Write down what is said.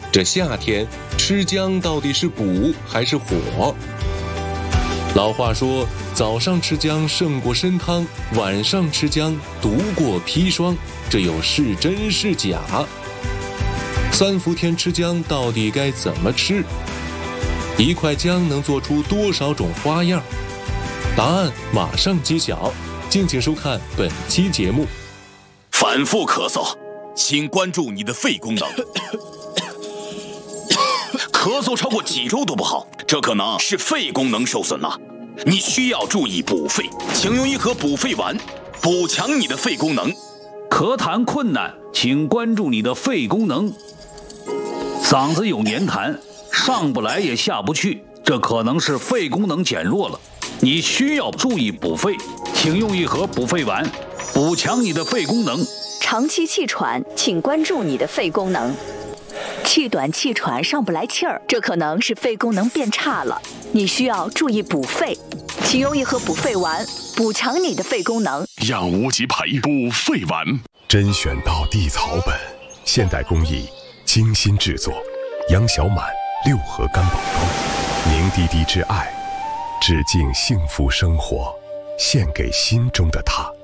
这夏天吃姜到底是补还是火？老话说，早上吃姜胜过参汤，晚上吃姜毒过砒霜，这又是真是假？3伏天吃姜到底该怎么吃？一块姜能做出多少种花样？答案马上揭晓，敬请收看本期节目。 反复咳嗽，请关注你的肺功能。咳嗽超过几周都不好，这可能是肺功能受损了。你需要注意补肺，请用一盒补肺丸，补强你的肺功能。 咳痰困难，请关注你的肺功能。嗓子有黏痰，上不来也下不去，这可能是肺功能减弱了。你需要注意补肺，请用一盒补肺丸，补强你的肺功能。 长期气喘，请关注你的肺功能。气短气喘上不来气儿，这可能是肺功能变差了，你需要注意补肺，请用一盒补肺丸，补强你的肺功能。 养无极培补肺丸， 甄选到地草本，现代工艺精心制作，杨小满6盒干宝膏，凝滴滴之爱，致敬幸福生活，献给心中的他。